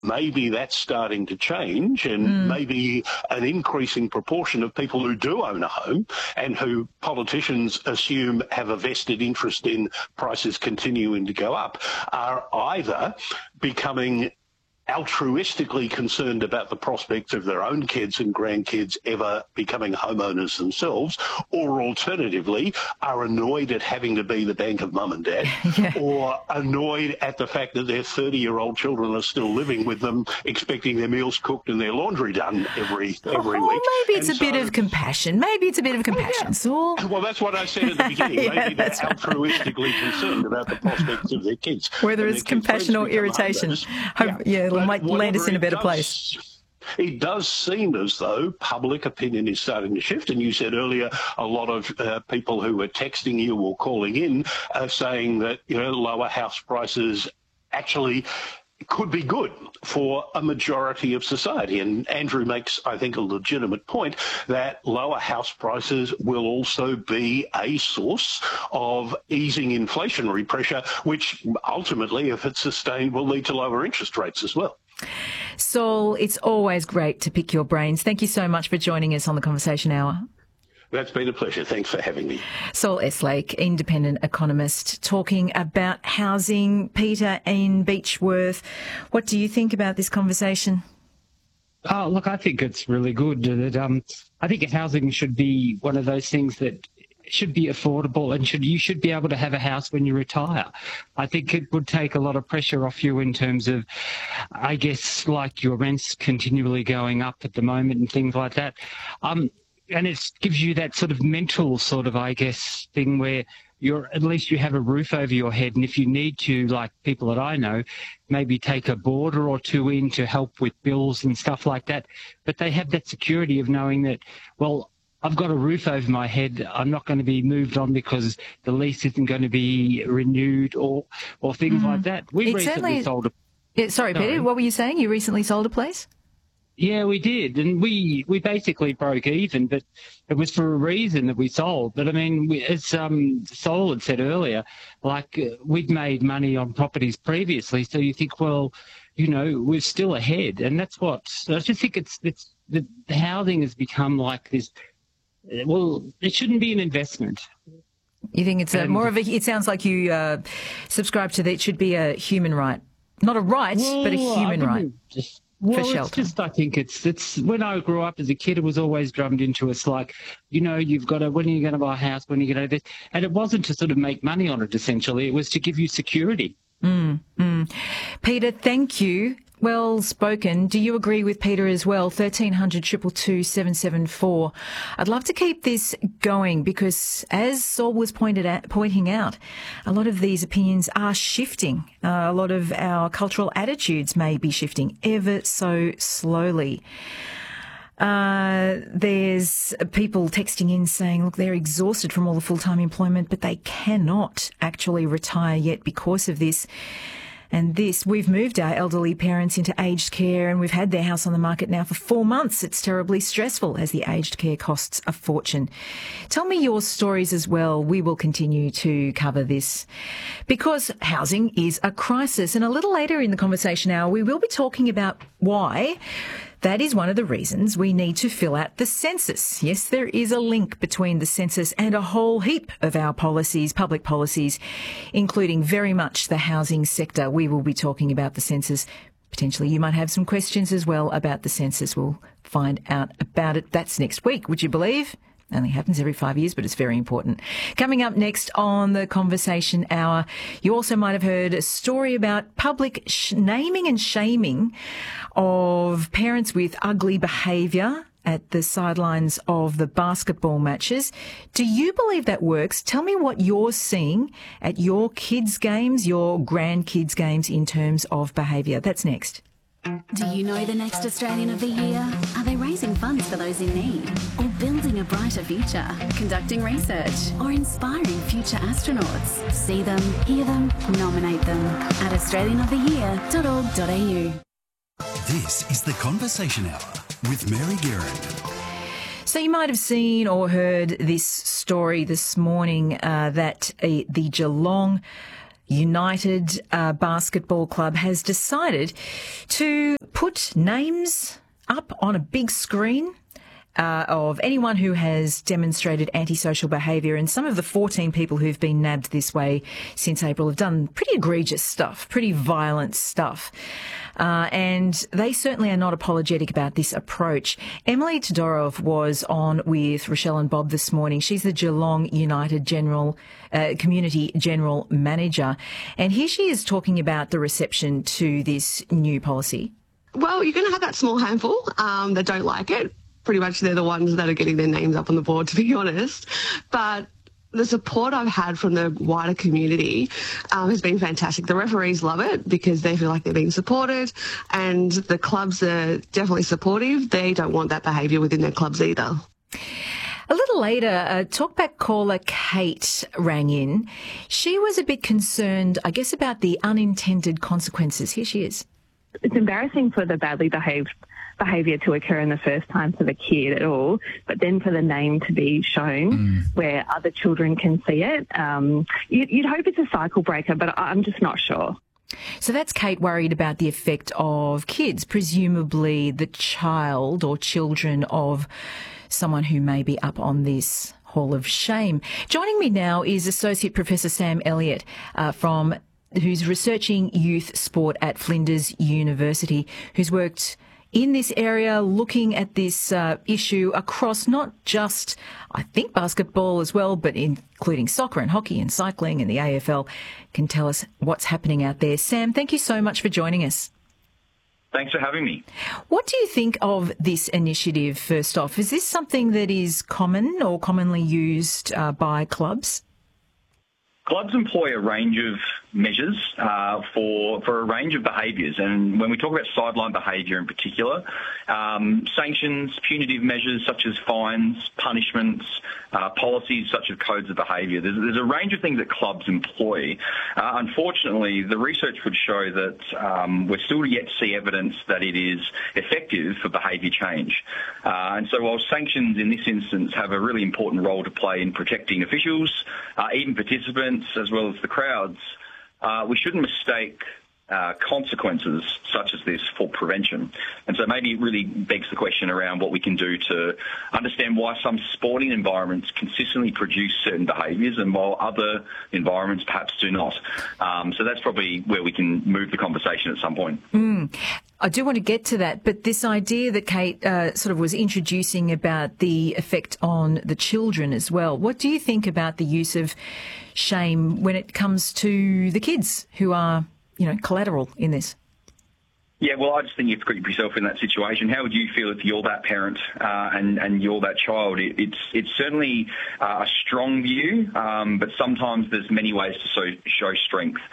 maybe that's starting to change, and maybe an increasing proportion of people who do own a home and who politicians assume have a vested interest in prices continuing to go up are either becoming altruistically concerned about the prospects of their own kids and grandkids ever becoming homeowners themselves, or alternatively are annoyed at having to be the bank of mum and dad, or annoyed at the fact that their 30-year-old children are still living with them, expecting their meals cooked and their laundry done every week. Maybe it's a bit of compassion, Saul. Well, that's what I said at the beginning. Maybe they're altruistically concerned about the prospects of their kids. Whether it's compassion or irritation. It might land us in a better place. It does seem as though public opinion is starting to shift. And you said earlier a lot of people who were texting you or calling in are saying that, lower house prices actually could be good for a majority of society. And Andrew makes, I think, a legitimate point that lower house prices will also be a source of easing inflationary pressure, which ultimately, if it's sustained, will lead to lower interest rates as well. Saul, it's always great to pick your brains. Thank you so much for joining us on the Conversation Hour. That's been a pleasure. Thanks for having me. Saul Eslake, independent economist, talking about housing. Peter in Beechworth, what do you think about this conversation? Oh, look, I think it's really good. I think housing should be one of those things that should be affordable, and you should be able to have a house when you retire. I think it would take a lot of pressure off you in terms of, I guess, like your rents continually going up at the moment and things like that. And it gives you that sort of mental I guess, thing where at least you have a roof over your head. And if you need to, like people that I know, maybe take a boarder or two in to help with bills and stuff like that. But they have that security of knowing that, well, I've got a roof over my head. I'm not going to be moved on because the lease isn't going to be renewed or things like that. We recently sold Sorry, Peter, what were you saying? You recently sold a place? Yeah, we did, and we basically broke even, but it was for a reason that we sold. But I mean, as Saul had said earlier, we'd made money on properties previously, so you think, well, we're still ahead, and that's what I just think. It's the housing has become like this. Well, it shouldn't be an investment. You think it's more of a? It sounds like you subscribe to that. It should be a human right, not a right, but a human right. It's just, I think it's when I grew up as a kid, it was always drummed into us like, you've got to, when are you going to buy a house? When are you going to do this? And it wasn't to sort of make money on it, essentially. It was to give you security. Peter, thank you. Well spoken. Do you agree with Peter as well? 1300 222 774. I'd love to keep this going because, as Saul was pointing out, a lot of these opinions are shifting. A lot of our cultural attitudes may be shifting ever so slowly. There's people texting in saying, look, they're exhausted from all the full-time employment, but they cannot actually retire yet because of this. And we've moved our elderly parents into aged care and we've had their house on the market now for 4 months. It's terribly stressful as the aged care costs a fortune. Tell me your stories as well. We will continue to cover this because housing is a crisis. And a little later in the Conversation Hour, we will be talking about why that is one of the reasons we need to fill out the census. Yes, there is a link between the census and a whole heap of our policies, public policies, including very much the housing sector. We will be talking about the census. Potentially you might have some questions as well about the census. We'll find out about it. That's next week, would you believe? Only happens every 5 years, but it's very important. Coming up next on the Conversation Hour, you also might have heard a story about public naming and shaming of parents with ugly behaviour at the sidelines of the basketball matches. Do you believe that works? Tell me what you're seeing at your kids' games, your grandkids' games in terms of behaviour. That's next. Do you know the next Australian of the Year? Are they raising funds for those in need? Or building a brighter future? Conducting research? Or inspiring future astronauts? See them, hear them, nominate them at australianoftheyear.org.au. This is the Conversation Hour with Mary Guerin. So you might have seen or heard this story this morning that the Geelong United Basketball Club has decided to put names up on a big screen of anyone who has demonstrated antisocial behaviour. And some of the 14 people who've been nabbed this way since April have done pretty egregious stuff, pretty violent stuff. And they certainly are not apologetic about this approach. Emily Todorov was on with Rochelle and Bob this morning. She's the Geelong United Community General Manager. And here she is talking about the reception to this new policy. Well, you're going to have that small handful that don't like it. Pretty much they're the ones that are getting their names up on the board, to be honest. But the support I've had from the wider community has been fantastic. The referees love it because they feel like they're being supported, and the clubs are definitely supportive. They don't want that behaviour within their clubs either. A little later, talkback caller Kate rang in. She was a bit concerned, I guess, about the unintended consequences. Here she is. It's embarrassing for the badly behaved behaviour to occur in the first time for the kid at all, but then for the name to be shown where other children can see it. You'd hope it's a cycle breaker, but I'm just not sure. So that's Kate worried about the effect of kids, presumably the child or children of someone who may be up on this Hall of Shame. Joining me now is Associate Professor Sam Elliott who's researching youth sport at Flinders University, who's worked in this area, looking at this issue across not just, I think, basketball as well, but including soccer and hockey and cycling and the AFL, can tell us what's happening out there. Sam, thank you so much for joining us. Thanks for having me. What do you think of this initiative, first off? Is this something that is common or commonly used by clubs? Clubs employ a range of measures for a range of behaviours, and when we talk about sideline behaviour in particular, sanctions, punitive measures such as fines, punishments, policies such as codes of behaviour. There's a range of things that clubs employ. Unfortunately, the research would show that we're still yet to see evidence that it is effective for behaviour change. And so while sanctions in this instance have a really important role to play in protecting officials, even participants, as well as the crowds, we shouldn't mistake consequences such as this for prevention. And so maybe it really begs the question around what we can do to understand why some sporting environments consistently produce certain behaviours and while other environments perhaps do not. So that's probably where we can move the conversation at some point. I do want to get to that, but this idea that Kate sort of was introducing about the effect on the children as well, what do you think about the use of shame when it comes to the kids who are, collateral in this? Yeah, well, I just think you have to put yourself in that situation. How would you feel if you're that parent and you're that child? It's certainly a strong view, but sometimes there's many ways to show strength.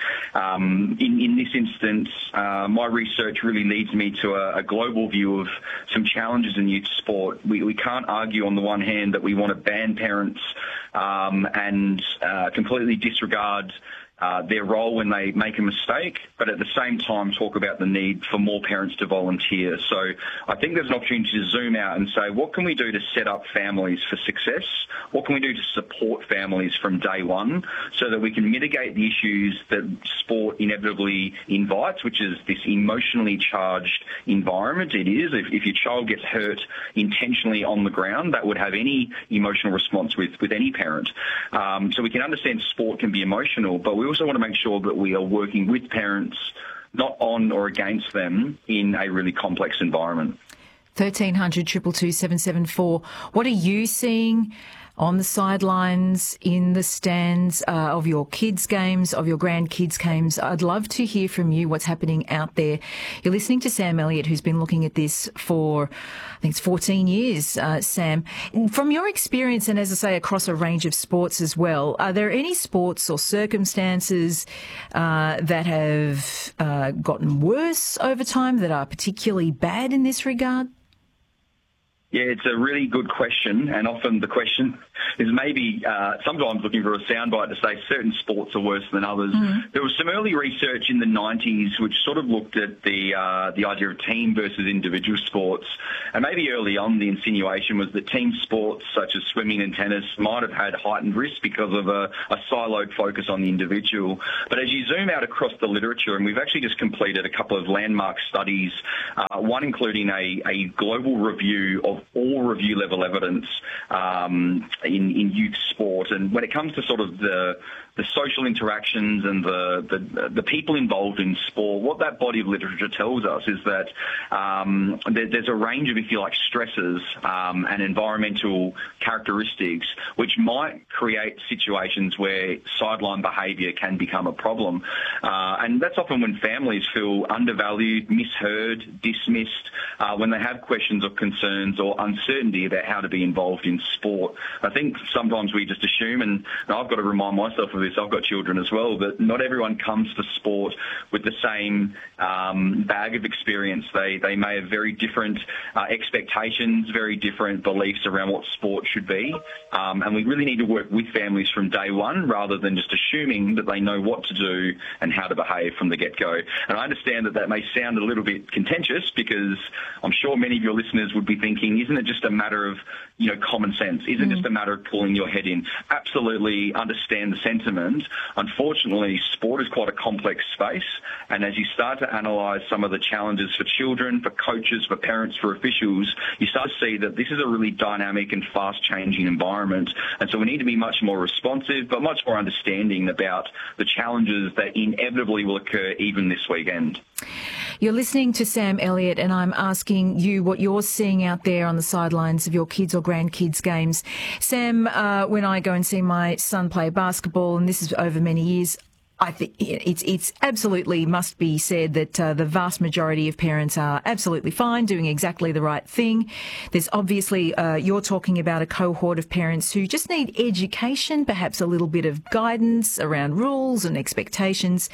In this instance, my research really leads me to a global view of some challenges in youth sport. We can't argue on the one hand that we want to ban parents and completely disregard their role when they make a mistake, but at the same time talk about the need for more parents to volunteer. So I think there's an opportunity to zoom out and say, what can we do to set up families for success? What can we do to support families from day one so that we can mitigate the issues that sport inevitably invites, which is this emotionally charged environment it is. If your child gets hurt intentionally on the ground, that would have any emotional response with any parent. So we can understand sport can be emotional, but we also want to make sure that we are working with parents, not on or against them, in a really complex environment. 1300 222 774. What are you seeing on the sidelines, in the stands of your kids' games, of your grandkids' games? I'd love to hear from you what's happening out there. You're listening to Sam Elliott, who's been looking at this for, I think it's 14 years, Sam. From your experience, and as I say, across a range of sports as well, are there any sports or circumstances that have gotten worse over time, that are particularly bad in this regard? Yeah, it's a really good question, and often the question is maybe sometimes looking for a soundbite to say certain sports are worse than others. There was some early research in the 90s which sort of looked at the idea of team versus individual sports, and maybe early on the insinuation was that team sports such as swimming and tennis might have had heightened risk because of a siloed focus on the individual. But as you zoom out across the literature, and we've actually just completed a couple of landmark studies, one including a global review of all review level evidence in youth sport, and when it comes to sort of the social interactions and the people involved in sport, what that body of literature tells us is that there's a range of, if you like, stresses and environmental characteristics which might create situations where sideline behaviour can become a problem. And that's often when families feel undervalued, misheard, dismissed, when they have questions or concerns or uncertainty about how to be involved in sport. I think sometimes we just assume, and I've got to remind myself of this, I've got children as well, that not everyone comes to sport with the same bag of experience. They may have very different expectations, very different beliefs around what sport should be, and we really need to work with families from day one rather than just assuming that they know what to do and how to behave from the get-go. And I understand that may sound a little bit contentious, because I'm sure many of your listeners would be thinking, isn't it just a matter of common sense? Isn't it just a matter of pulling your head in? Absolutely understand the sentiment. Unfortunately, sport is quite a complex space, and as you start to analyse some of the challenges for children, for coaches, for parents, for officials, you start to see that this is a really dynamic and fast-changing environment, and so we need to be much more responsive, but much more understanding about the challenges that inevitably will occur even this weekend. You're listening to Sam Elliott, and I'm asking you what you're seeing out there on the sidelines of your kids' or grandkids' games. Sam, when I go and see my son play basketball, and this is over many years, I think it's absolutely must be said that the vast majority of parents are absolutely fine, doing exactly the right thing. There's obviously, you're talking about a cohort of parents who just need education, perhaps a little bit of guidance around rules and expectations.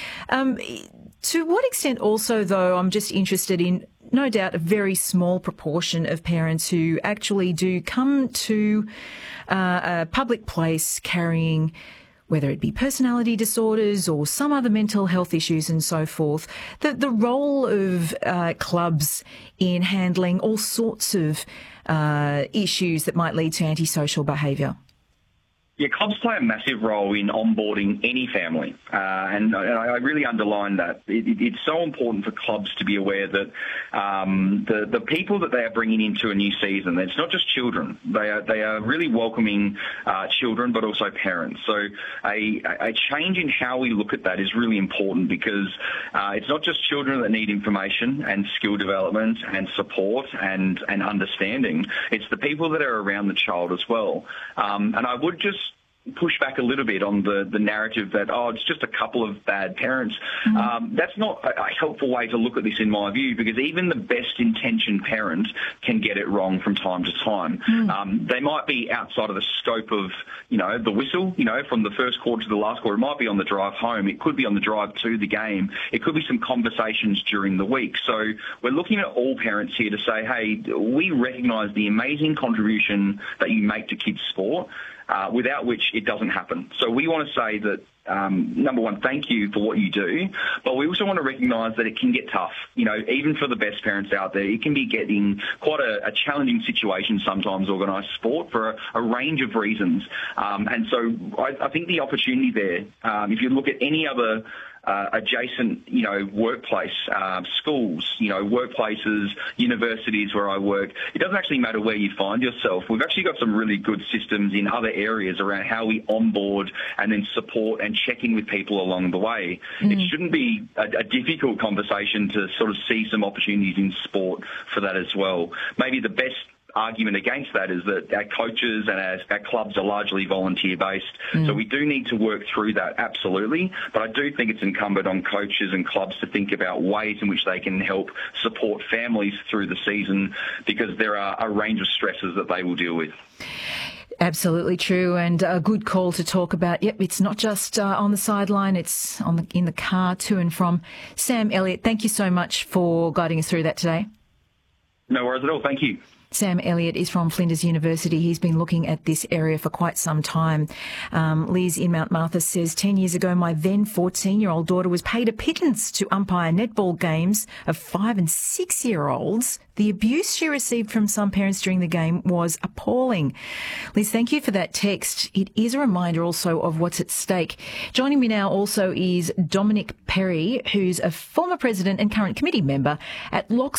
To what extent also, though, I'm just interested in, no doubt, a very small proportion of parents who actually do come to a public place carrying, whether it be personality disorders or some other mental health issues and so forth, the role of clubs in handling all sorts of issues that might lead to antisocial behaviour. Yeah, clubs play a massive role in onboarding any family, and I really underline that. It's so important for clubs to be aware that the people that they are bringing into a new season, it's not just children. They are really welcoming children, but also parents. So a change in how we look at that is really important, because it's not just children that need information and skill development and support and understanding. It's the people that are around the child as well. And I would just push back a little bit on the narrative that, it's just a couple of bad parents. That's not a helpful way to look at this, in my view, because even the best-intentioned parent can get it wrong from time to time. They might be outside of the scope of, the whistle, from the first quarter to the last quarter. It might be on the drive home. It could be on the drive to the game. It could be some conversations during the week. So we're looking at all parents here to say, hey, we recognise the amazing contribution that you make to kids' sport, without which it doesn't happen. So we want to say that, number one, thank you for what you do, but we also want to recognise that it can get tough. Even for the best parents out there, it can be getting quite a challenging situation sometimes, organised sport, for a range of reasons. And so I think the opportunity there, if you look at any other adjacent, workplace, schools, workplaces, universities where I work, it doesn't actually matter where you find yourself. We've actually got some really good systems in other areas around how we onboard and then support and check in with people along the way. It shouldn't be a difficult conversation to sort of see some opportunities in sport for that as well. Maybe the best argument against that is that our coaches and our clubs are largely volunteer-based, so we do need to work through that, absolutely, but I do think it's incumbent on coaches and clubs to think about ways in which they can help support families through the season, because there are a range of stresses that they will deal with. Absolutely true, and a good call to talk about. Yep, it's not just on the sideline, it's in the car to and from. Sam Elliott, thank you so much for guiding us through that today. No worries at all. Thank you. Sam Elliott is from Flinders University. He's been looking at this area for quite some time. Liz in Mount Martha says, 10 years ago, my then 14-year-old daughter was paid a pittance to umpire netball games of 5 and 6-year-olds. The abuse she received from some parents during the game was appalling. Liz, thank you for that text. It is a reminder also of what's at stake. Joining me now also is Dominic Perry, who's a former president and current committee member at Lock